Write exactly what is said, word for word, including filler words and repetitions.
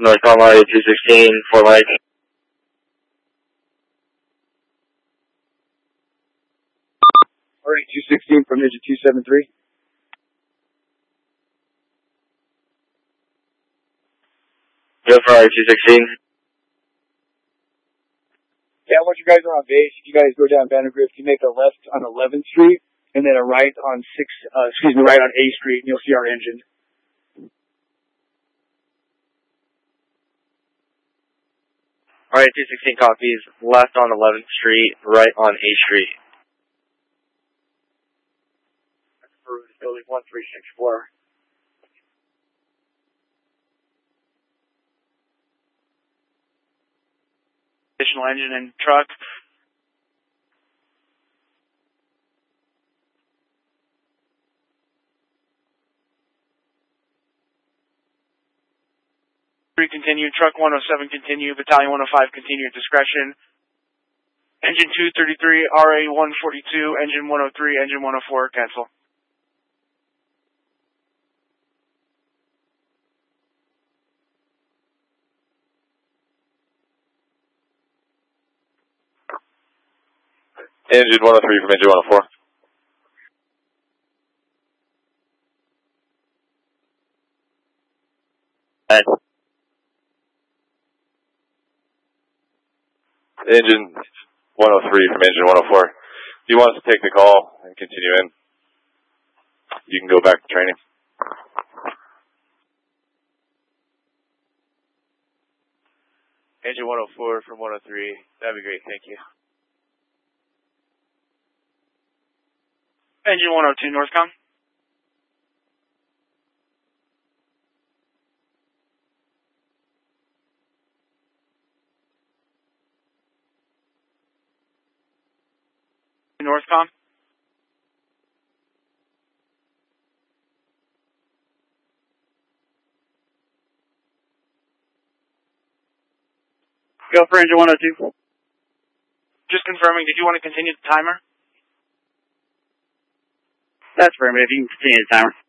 North Carolina two sixteen, Fort Lake. Alright, two sixteen from Ninja two seventy-three. Go for two sixteen. Yeah, once you guys are on base, if you guys go down Vandergrift, you make a left on eleventh Street, and then a right on six, uh, excuse me, right on A Street, and you'll see our engine. Alright, two sixteen copies, left on eleventh Street, right on A Street. Building one three six four. Additional engine and truck. Three continue, truck one oh seven continue, battalion one oh five continue at discretion. Engine two thirty-three, R A one forty-two, engine one oh three, engine one oh four, cancel. Engine one oh three from engine one oh four. Hey. Engine one oh three from engine one oh four. If you want us to take the call and continue in, you can go back to training. Engine one oh four from one oh three. That'd be great, thank you. Engine one oh two, Northcom. Northcom. Go for engine one oh two. Just confirming, did you want to continue the timer? That's affirmative. You can continue the timer.